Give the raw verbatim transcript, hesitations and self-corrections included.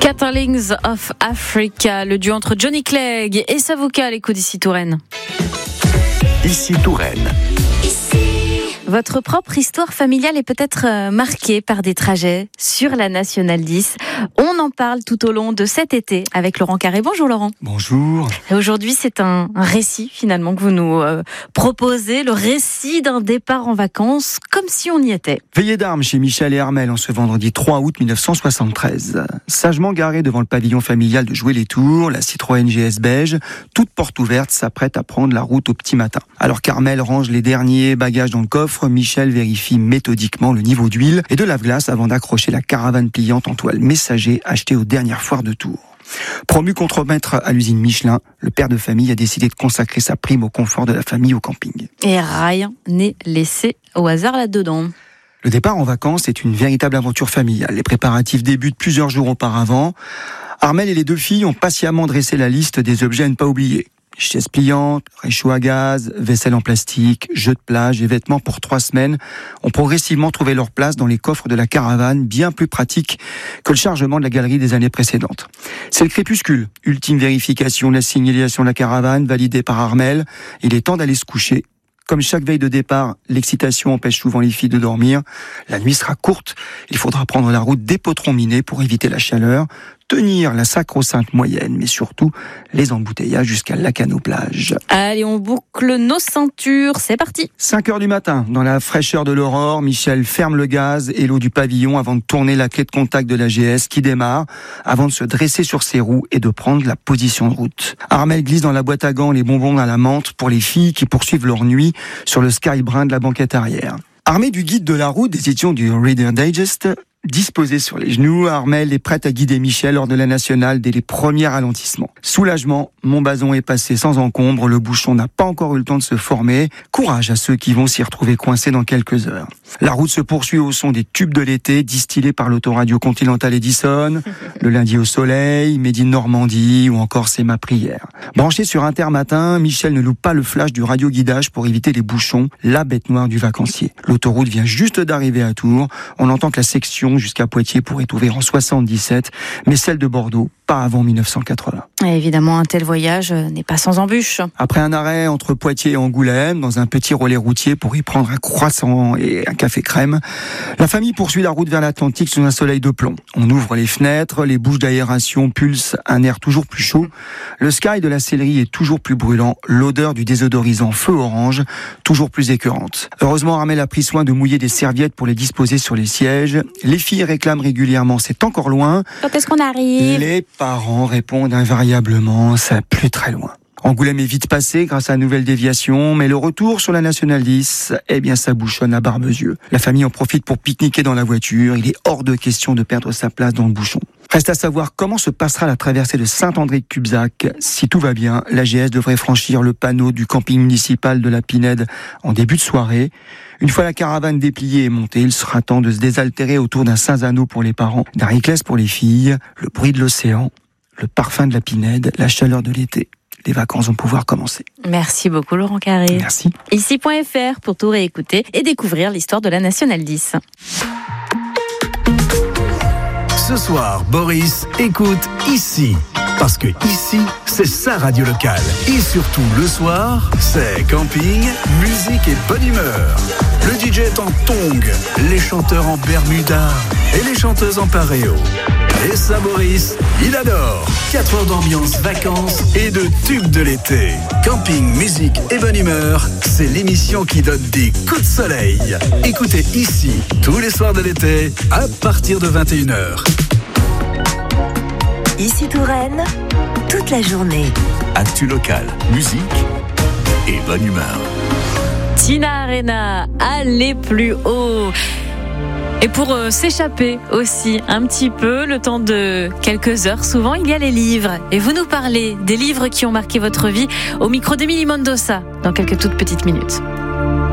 Scatterlings of Africa, le duo entre Johnny Clegg et Savouka, l'écho d'ici Touraine. Ici Touraine. Votre propre histoire familiale est peut-être marquée par des trajets sur la Nationale dix. On en parle tout au long de cet été avec Laurent Carré. Bonjour Laurent. Bonjour. Et aujourd'hui, c'est un récit finalement que vous nous euh, proposez, le récit d'un départ en vacances comme si on y était. Veillée d'armes chez Michel et Armelle en ce vendredi trois août mille neuf cent soixante-treize. Sagement garée devant le pavillon familial de Joué-les-Tours, la Citroën G S beige, toute porte ouverte, s'apprête à prendre la route au petit matin. Alors qu'Armelle range les derniers bagages dans le coffre, Michel vérifie méthodiquement le niveau d'huile et de lave-glace avant d'accrocher la caravane pliante en toile messager achetée aux dernières foires de Tours. Promu contremaître à l'usine Michelin, le père de famille a décidé de consacrer sa prime au confort de la famille au camping. Et rien n'est laissé au hasard là-dedans. Le départ en vacances est une véritable aventure familiale. Les préparatifs débutent plusieurs jours auparavant. Armelle et les deux filles ont patiemment dressé la liste des objets à ne pas oublier. Chaises pliantes, réchaud à gaz, vaisselle en plastique, jeux de plage et vêtements pour trois semaines ont progressivement trouvé leur place dans les coffres de la caravane, bien plus pratique que le chargement de la galerie des années précédentes. C'est le crépuscule, ultime vérification de la signalisation de la caravane validée par Armelle. Il est temps d'aller se coucher. Comme chaque veille de départ, l'excitation empêche souvent les filles de dormir. La nuit sera courte, il faudra prendre la route des potrons minés pour éviter la chaleur, tenir la sacro-sainte moyenne, mais surtout les embouteillages jusqu'à Lacanau-Plage. Allez, on boucle nos ceintures, c'est parti. cinq heures du matin, dans la fraîcheur de l'aurore, Michel ferme le gaz et l'eau du pavillon avant de tourner la clé de contact de la G S qui démarre, avant de se dresser sur ses roues et de prendre la position de route. Armelle glisse dans la boîte à gants les bonbons à la menthe pour les filles qui poursuivent leur nuit sur le sky brun de la banquette arrière. Armée du guide de la route des éditions du Reader Digest, disposée sur les genoux, Armelle est prête à guider Michel lors de la nationale dès les premiers ralentissements. Soulagement, Montbazon est passé sans encombre, le bouchon n'a pas encore eu le temps de se former. Courage à ceux qui vont s'y retrouver coincés dans quelques heures. La route se poursuit au son des tubes de l'été, distillés par l'autoradio Continental Edison, le lundi au soleil, Made in Normandie ou encore C'est ma prière. Branché sur Intermatin, Michel ne loupe pas le flash du radio-guidage pour éviter les bouchons, la bête noire du vacancier. L'autoroute vient juste d'arriver à Tours, on entend que la section jusqu'à Poitiers pourrait ouvrir en soixante-dix-sept, mais celle de Bordeaux, pas avant mille neuf cent quatre-vingts. Et évidemment, un tel voyage n'est pas sans embûches. Après un arrêt entre Poitiers et Angoulême, dans un petit relais routier pour y prendre un croissant et un café crème, la famille poursuit la route vers l'Atlantique sous un soleil de plomb. On ouvre les fenêtres, les bouches d'aération pulsent un air toujours plus chaud, le sky de la sellerie est toujours plus brûlant, l'odeur du désodorisant feu orange toujours plus écœurante. Heureusement, Armelle a pris soin de mouiller des serviettes pour les disposer sur les sièges. Les filles réclament régulièrement, c'est encore loin. Quand est-ce qu'on arrive ? Les parents répondent invariablement, ça plus très loin. Angoulême est vite passé grâce à une nouvelle déviation, mais le retour sur la Nationale dix, eh bien ça bouchonne à Barbezieux. La famille en profite pour pique-niquer dans la voiture, il est hors de question de perdre sa place dans le bouchon. Reste à savoir comment se passera la traversée de Saint-André-de-Cubzac. Si tout va bien, la G S devrait franchir le panneau du camping municipal de la Pinède en début de soirée. Une fois la caravane dépliée et montée, il sera temps de se désaltérer autour d'un Saint-Zano pour les parents, d'un Riclès pour les filles, le bruit de l'océan, le parfum de la Pinède, la chaleur de l'été. Les vacances vont pouvoir commencer. Merci beaucoup Laurent Carré. Merci. Ici point F R pour tout réécouter et découvrir l'histoire de la Nationale dix. Ce soir, Boris écoute Ici. Parce que ici, c'est sa radio locale. Et surtout, le soir, c'est camping, musique et bonne humeur. Le D J est en tongs, les chanteurs en bermuda et les chanteuses en paréo. Et ça, Boris, il adore. quatre heures d'ambiance, vacances et de tubes de l'été. Camping, musique et bonne humeur, c'est l'émission qui donne des coups de soleil. Écoutez Ici, tous les soirs de l'été, à partir de vingt et une heures. Ici Touraine, toute la journée. Actu local, musique et bonne humeur. Tina Arena, allez plus haut. Et pour euh, s'échapper aussi un petit peu, le temps de quelques heures, souvent il y a les livres. Et vous nous parlez des livres qui ont marqué votre vie au micro d'Émilie Mendoza dans quelques toutes petites minutes.